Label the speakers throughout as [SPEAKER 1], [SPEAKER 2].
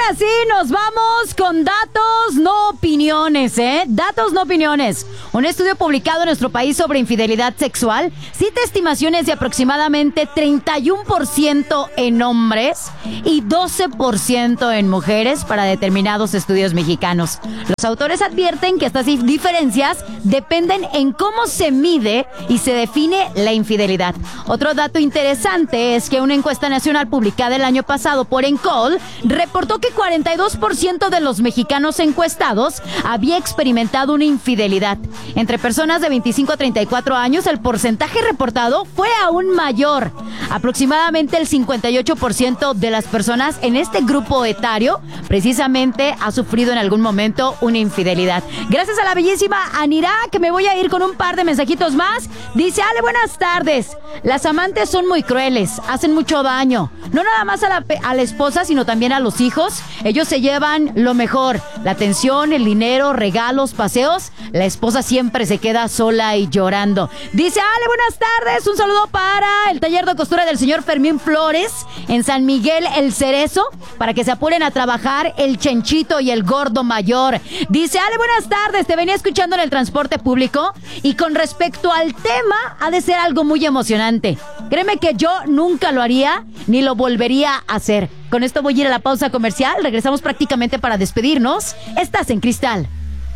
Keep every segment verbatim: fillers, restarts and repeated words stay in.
[SPEAKER 1] ahora sí, nos vamos con datos, no opiniones, ¿eh? Datos, no opiniones. Un estudio publicado en nuestro país sobre infidelidad sexual cita estimaciones de aproximadamente treinta y uno por ciento en hombres y doce por ciento en mujeres para determinados estudios mexicanos. Los autores advierten que estas diferencias dependen en cómo se mide y se define la infidelidad. Otro dato interesante es que una encuesta nacional publicada el año pasado por Encol reportó que cuarenta y dos por ciento de los mexicanos encuestados había experimentado una infidelidad. Entre personas de veinticinco a treinta y cuatro años, el porcentaje reportado fue aún mayor. Aproximadamente el cincuenta y ocho por ciento de las personas en este grupo etario precisamente ha sufrido en algún momento una infidelidad. Gracias a la bellísima Anira, que me voy a ir con un par de mensajitos más. Dice: Ale, buenas tardes. Las amantes son muy crueles, hacen mucho daño. No nada más a la, a la esposa, sino también a los hijos. Ellos se llevan lo mejor, la atención, el dinero, regalos, paseos. La esposa siempre se queda sola y llorando. Dice: Ale, buenas tardes. Un saludo para el taller de costura del señor Fermín Flores en San Miguel El Cerezo, para que se apuren a trabajar el Chenchito y el Gordo Mayor. Dice: Ale, buenas tardes. Te venía escuchando en el transporte público y con respecto al tema, ha de ser algo muy emocionante. Créeme que yo nunca lo haría ni lo volvería a hacer. Con esto voy a ir a la pausa comercial. Regresamos prácticamente para despedirnos. Estás en Cristal.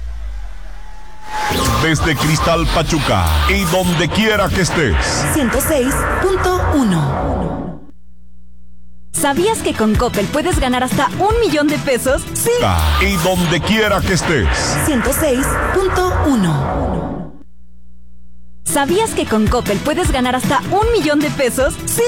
[SPEAKER 2] Desde Cristal Pachuca y donde quiera que estés.
[SPEAKER 3] ciento seis punto uno. ¿Sabías que con Coppel puedes ganar hasta un millón de pesos? Sí.
[SPEAKER 2] Y donde quiera que estés.
[SPEAKER 3] ciento seis punto uno. ¿Sabías que con Coppel puedes ganar hasta un millón de pesos? Sí.